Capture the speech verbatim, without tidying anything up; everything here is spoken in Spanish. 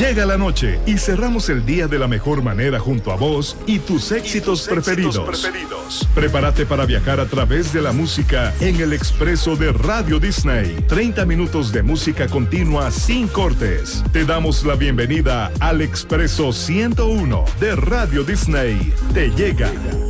Llega la noche y cerramos el día de la mejor manera junto a vos y tus éxitos, y tus preferidos. éxitos preferidos. Prepárate para viajar a través de la música en el expreso de Radio Disney. treinta minutos de música continua sin cortes. Te damos la bienvenida al Expreso ciento uno de Radio Disney. Te llega